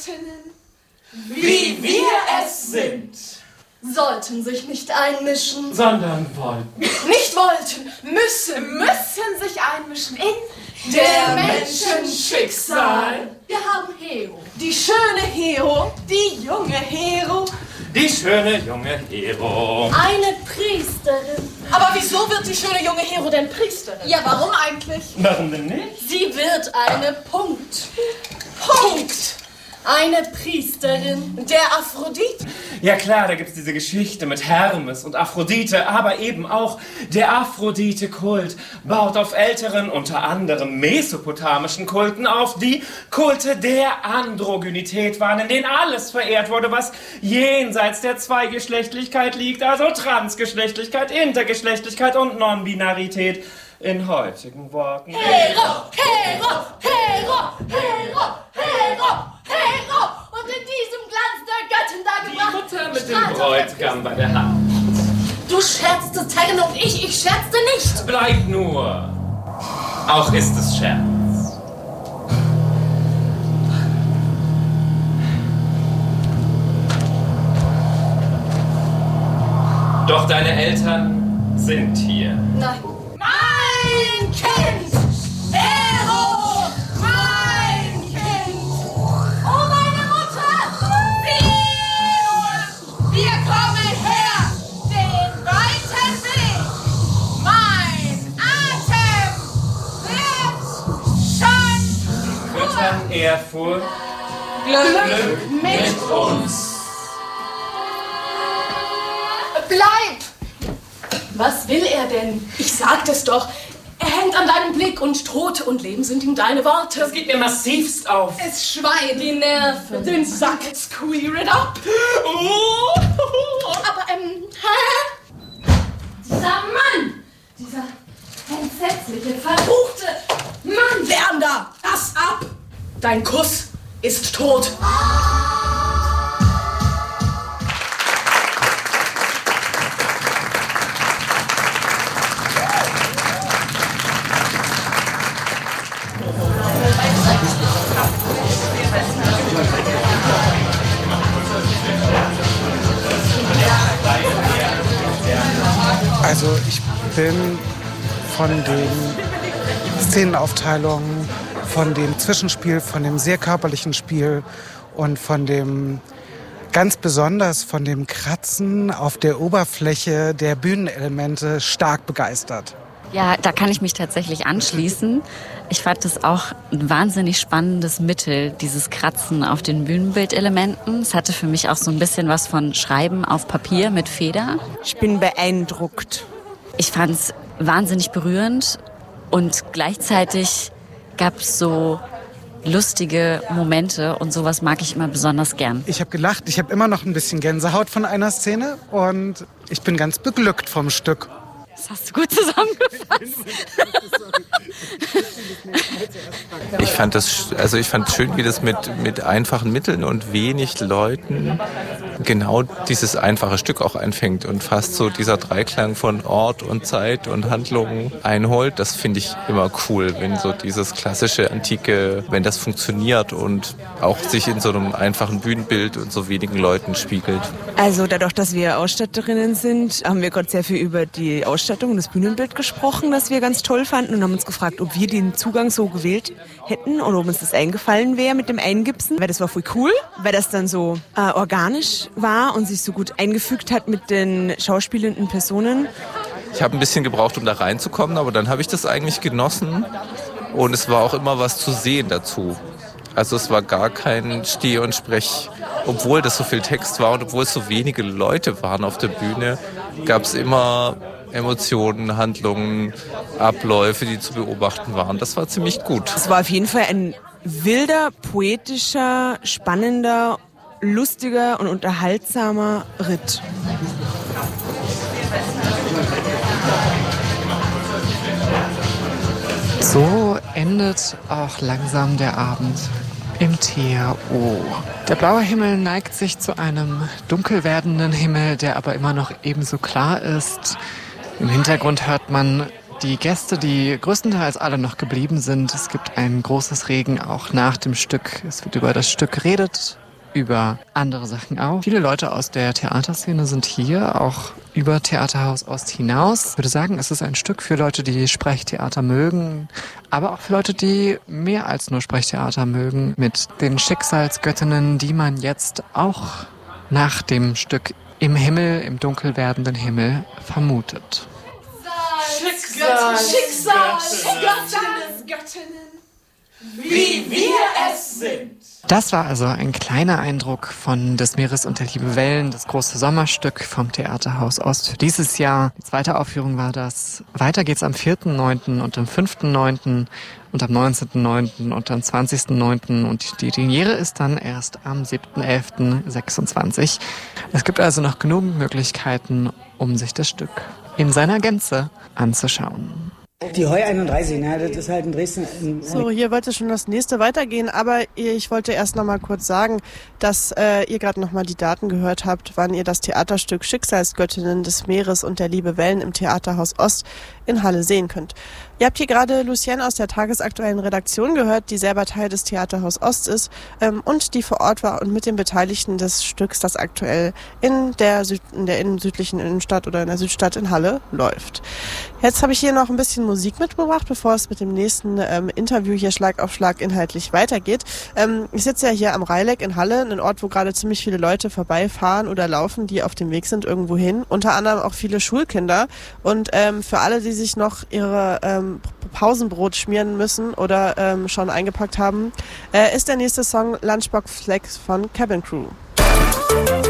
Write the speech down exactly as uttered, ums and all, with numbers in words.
Soldatinnen, wie wir es sind, sollten sich nicht einmischen, sondern wollten. Nicht wollten, müssen, müssen sich einmischen in der Menschen Schicksal. Wir haben Hero, die schöne Hero, die junge Hero, die schöne junge Hero. Eine Priesterin. Aber wieso wird die schöne junge Hero denn Priesterin? Ja, warum eigentlich? Warum denn nicht? Sie wird eine Punkt. Punkt. Eine Priesterin der Aphrodite. Ja klar, da gibt's diese Geschichte mit Hermes und Aphrodite, aber eben auch der Aphrodite-Kult baut auf älteren, unter anderem mesopotamischen Kulten auf, die Kulte der Androgynität waren, in denen alles verehrt wurde, was jenseits der Zweigeschlechtlichkeit liegt, also Transgeschlechtlichkeit, Intergeschlechtlichkeit und Non-Binarität. In heutigen Worten. Hero, Hero, Hero, Hero, Hero, Hero. Und in diesem Glanz der Göttin dargebracht. Die Mutter mit dem Bräutigam bei der Hand. Du scherzte, Terren, und ich, ich scherzte nicht. Bleib nur. Auch ist es Scherz. Doch deine Eltern sind hier. Nein. Mein Kind! Hero! Mein Kind! Oh, meine Mutter! Wir! Wir kommen her! Den weiten Weg! Mein Atem wird schon Füttern Ehrfurcht. Glück, Glück mit, mit uns. Bleib! Was will er denn? Ich sagte es doch. Er hängt an deinem Blick und Tod und Leben sind ihm deine Worte. Das geht mir massivst auf. Es schweißt die Nerven. Den Sack. Squeer it up. Oh. Aber, ähm, hä? Dieser Mann! Dieser entsetzliche, verruchte Mann! Leander, pass ab! Dein Kuss ist tot. Also ich bin von den Szenenaufteilungen, von dem Zwischenspiel, von dem sehr körperlichen Spiel und von dem ganz besonders von dem Kratzen auf der Oberfläche der Bühnenelemente stark begeistert. Ja, da kann ich mich tatsächlich anschließen. Ich fand es auch ein wahnsinnig spannendes Mittel, dieses Kratzen auf den Bühnenbildelementen. Es hatte für mich auch so ein bisschen was von Schreiben auf Papier mit Feder. Ich bin beeindruckt. Ich fand es wahnsinnig berührend und gleichzeitig gab es so lustige Momente und sowas mag ich immer besonders gern. Ich habe gelacht, ich habe immer noch ein bisschen Gänsehaut von einer Szene und ich bin ganz beglückt vom Stück. Das hast du gut zusammengefasst. Ich fand das, also ich fand schön, wie das mit, mit einfachen Mitteln und wenig Leuten genau dieses einfache Stück auch einfängt und fast so dieser Dreiklang von Ort und Zeit und Handlungen einholt. Das finde ich immer cool, wenn so dieses klassische, antike, wenn das funktioniert und auch sich in so einem einfachen Bühnenbild und so wenigen Leuten spiegelt. Also dadurch, dass wir Ausstatterinnen sind, haben wir gerade sehr viel über die Ausstattung und das Bühnenbild gesprochen, das wir ganz toll fanden und haben uns gefragt, ob wir den Zugang so gewählt hätten oder ob uns das eingefallen wäre mit dem Eingipsen, weil das war voll cool, weil das dann so äh, organisch war und sich so gut eingefügt hat mit den schauspielenden Personen. Ich habe ein bisschen gebraucht, um da reinzukommen, aber dann habe ich das eigentlich genossen und es war auch immer was zu sehen dazu. Also es war gar kein Steh- und Sprech. Obwohl das so viel Text war und obwohl es so wenige Leute waren auf der Bühne, gab es immer Emotionen, Handlungen, Abläufe, die zu beobachten waren. Das war ziemlich gut. Es war auf jeden Fall ein wilder, poetischer, spannender, lustiger und unterhaltsamer Ritt. So endet auch langsam der Abend im T H O. Der blaue Himmel neigt sich zu einem dunkel werdenden Himmel, der aber immer noch ebenso klar ist. Im Hintergrund hört man die Gäste, die größtenteils alle noch geblieben sind. Es gibt ein großes Regen auch nach dem Stück. Es wird über das Stück geredet, über andere Sachen auch. Viele Leute aus der Theaterszene sind hier, auch über Theaterhaus Ost hinaus. Ich würde sagen, es ist ein Stück für Leute, die Sprechtheater mögen, aber auch für Leute, die mehr als nur Sprechtheater mögen, mit den Schicksalsgöttinnen, die man jetzt auch nach dem Stück im Himmel, im dunkel werdenden Himmel vermutet. Schicksal, Schicksal, Schicksalsgöttinnen, wie wir es sind. Das war also ein kleiner Eindruck von Des Meeres und der Liebe Wellen, das große Sommerstück vom Theaterhaus Ost für dieses Jahr. Die zweite Aufführung war das. Weiter geht's am vierten neunten und am fünften neunten und am neunzehnten neunten und am zwanzigsten neunten und die Premiere ist dann erst am siebten elften sechsundzwanzig. Es gibt also noch genug Möglichkeiten, um sich das Stück in seiner Gänze anzuschauen. Die Heu einunddreißig, ne, das ist halt in Dresden. In so, hier wollte schon das nächste weitergehen, aber ich wollte erst noch mal kurz sagen, dass äh, ihr gerade noch mal die Daten gehört habt, wann ihr das Theaterstück Schicksalsgöttinnen des Meeres und der Liebe Wellen im Theaterhaus Ost in Halle sehen könnt. Ihr habt hier gerade Lucienne aus der tagesaktuellen Redaktion gehört, die selber Teil des Theaterhaus Ost ist ähm, und die vor Ort war und mit den Beteiligten des Stücks, das aktuell in der, Süd- in der in südlichen Innenstadt oder in der Südstadt in Halle läuft. Jetzt habe ich hier noch ein bisschen Musik mitgebracht, bevor es mit dem nächsten ähm, Interview hier Schlag auf Schlag inhaltlich weitergeht. Ähm, ich sitze ja hier am Rheileck in Halle, ein Ort, wo gerade ziemlich viele Leute vorbeifahren oder laufen, die auf dem Weg sind irgendwo hin. Unter anderem auch viele Schulkinder. Und ähm, für alle, die sich noch ihre ähm, Pausenbrot schmieren müssen oder ähm, schon eingepackt haben, äh, ist der nächste Song Lunchbox Flex von Cabin Crew.